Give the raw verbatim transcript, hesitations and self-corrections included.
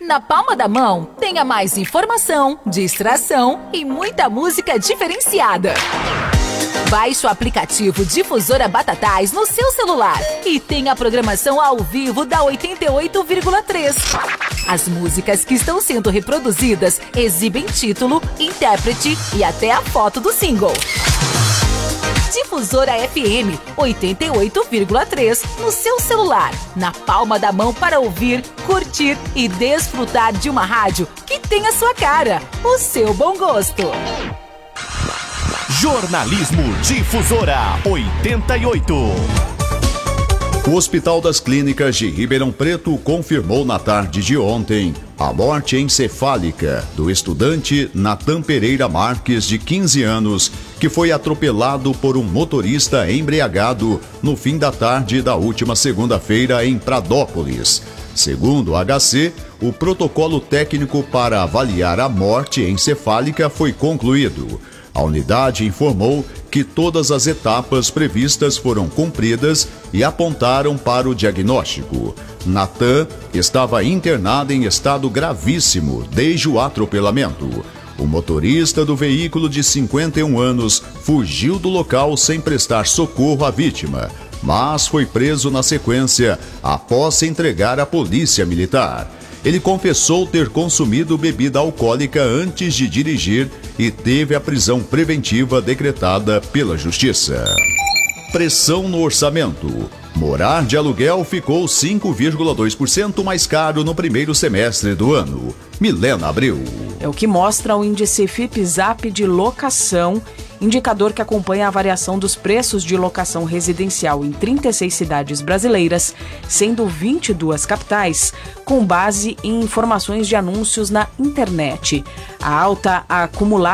Na palma da mão, tenha mais informação, distração e muita música diferenciada. Baixe o aplicativo Difusora Batatais no seu celular e tenha a programação ao vivo da oitenta e oito vírgula três. As músicas que estão sendo reproduzidas exibem título, intérprete e até a foto do single. Difusora F M oitenta e oito vírgula três no seu celular, na palma da mão para ouvir, curtir e desfrutar de uma rádio que tem a sua cara, o seu bom gosto. Jornalismo Difusora oitenta e oito. O Hospital das Clínicas de Ribeirão Preto confirmou na tarde de ontem a morte encefálica do estudante Natan Pereira Marques, de quinze anos, que foi atropelado por um motorista embriagado no fim da tarde da última segunda-feira em Pradópolis. Segundo o H C, o protocolo técnico para avaliar a morte encefálica foi concluído. A unidade informou que todas as etapas previstas foram cumpridas e apontaram para o diagnóstico. Natan estava internado em estado gravíssimo desde o atropelamento. O motorista do veículo, de cinquenta e um anos, fugiu do local sem prestar socorro à vítima, mas foi preso na sequência após se entregar à polícia militar. Ele confessou ter consumido bebida alcoólica antes de dirigir e teve a prisão preventiva decretada pela Justiça. Pressão no orçamento. Morar de aluguel ficou cinco vírgula dois por cento mais caro no primeiro semestre do ano. Milena Abreu. É o que mostra o índice Fipzap de locação, indicador que acompanha a variação dos preços de locação residencial em trinta e seis cidades brasileiras, sendo vinte e duas capitais, com base em informações de anúncios na internet. A alta acumulada